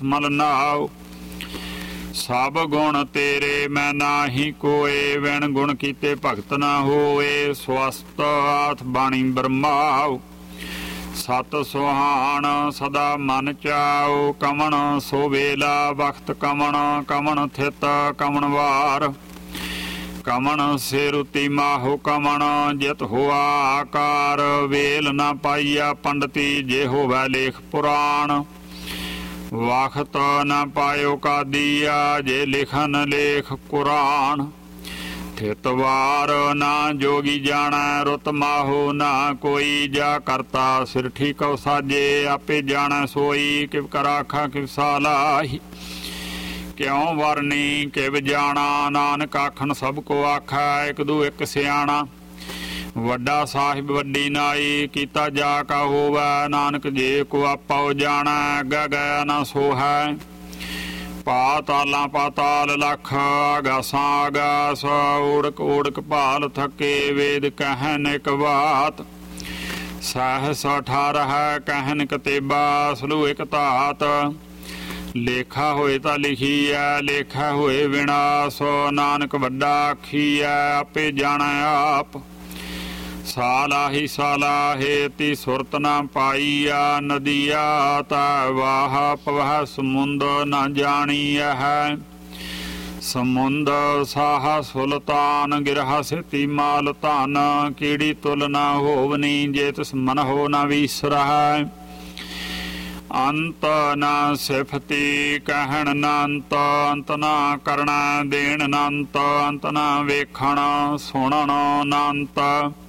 ਮਲ ਨਾਉ। ਸਭ ਗੁਣ ਤੇਰੇ ਮੈਂ ਨਾਹੀ ਕੋਏ, ਵਿਣ ਗੁਣ ਕੀਤੇ ਭਗਤ ਨਾ ਹੋਏ। ਸਵਸਤ ਆਥ ਬਾਣੀ ਬਰਮਾਉ, ਸਤ ਸੁਹਾਣ ਸਦਾ ਮਨ ਚਾਉ। ਕਮਣ ਸੋ ਵੇਲਾ ਵਕਤ ਕਮਣ, ਕਮਣ ਥਿਤ ਕਮਣ ਵਾਰ। ਕਮਣ ਸੇ ਰੁਤੀ ਮਾਹੋ ਕਮਣ, ਜਿਤ ਹੋਆ ਆਕਾਰ। ਵੇਲ ਨਾ ਪਾਈਆ ਪੰਡਤੀ, ਜੇ ਹੋਵੈ ਲੇਖ ਪੁਰਾਣ। ਵਖਤ ਨਾ ਪਾਇਓ ਕਾਦੀਆ, ਜੇ ਲਿਖਨ ਲੇਖ ਕੁਰਾਨ। ਥਿਤ ਵਾਰ ਨਾ ਜੋਗੀ ਜਾਣੈ, ਰੁਤ ਮਾਹੋ ਨਾ ਕੋਈ। ਜਾ ਕਰਤਾ ਸਿਰ ਠੀਕਉ ਸਾਜੇ, ਆਪੇ ਜਾਣੈ ਸੋਈ। ਕਿਵ ਕਰ ਆਖਾਂ ਕਿਵ ਸਾਲਾਹੀ, ਕਿਉਂ ਵਰਨੀ ਕਿਵ ਜਾਣਾ। ਨਾਨਕ ਆਖਣ ਸਭ ਕੋ ਆਖੈ, ਇੱਕ ਦੂ ਇੱਕ ਸਿਆਣਾ। ਵੱਡਾ ਸਾਹਿਬ ਵੱਡੀ ਨਾਈ, ਕੀਤਾ ਜਾ ਕਾ ਹੋਵੈ। ਨਾਨਕ ਜੇ ਕੋ ਆਪਾ ਜਾਣੈ, ਅੱਗਾ ਗਿਆ ਨਾ ਸੋ ਹੈ। ਪਾਤਾਲਾਂ ਪਾਤਾਲ ਲਖ, ਆਗਾਸਾਂ ਆਗਾਸ। ਓੜਕ ਓੜਕ ਭਾਲ ਥਕੇ, ਵੇਦ ਕਹਿਨ ਇਕ ਬਾਤ। ਸਹਿਸ 18 ਕਹਿਨ ਕਤੇਬਾ, ਸਲੂ ਇਕ ਧਾਤ। ਲੇਖਾ ਹੋਏ ਤਾਂ ਲਿਖੀਐ, ਲੇਖਾ ਹੋਏ ਵਿਨਾਸ਼। ਨਾਨਕ ਵੱਡਾ ਆਖੀਐ, ਆਪੇ ਜਾਣੈ ਆਪ। ਸਾਲਾਹੀ ਸਾਲਾਹੇ ਤੀ ਸੁਰਤ ਨਾ ਪਾਈਆ। ਨਦੀਆ ਤਾ ਵਾਹ ਪਵਹ, ਸਮੁੰਦ ਨਾ ਜਾਣੀਐ ਹੈ। ਸਮੁੰਦ ਸਾਹ ਸੁਲਤਾਨ, ਗਿਰਹ ਸਿਤੀ ਮਾਲ ਧਨ। ਕੀੜੀ ਤੁਲ ਨਾ ਹੋਵਨੀ, ਜੇ ਤਿਸ ਮਨ ਹੋ ਨਾ ਵੀਸਰਹਿ। ਅੰਤ ਨਾ ਸਿਫਤੀ ਕਹਿਣ ਨਾ ਅੰਤ, ਅੰਤ ਨਾ ਕਰਨਾ ਦੇਣ ਨਾ ਅੰਤ। ਅੰਤ ਨਾ ਵੇਖਣ ਸੁਣਨ ਨਾ ਅੰਤ।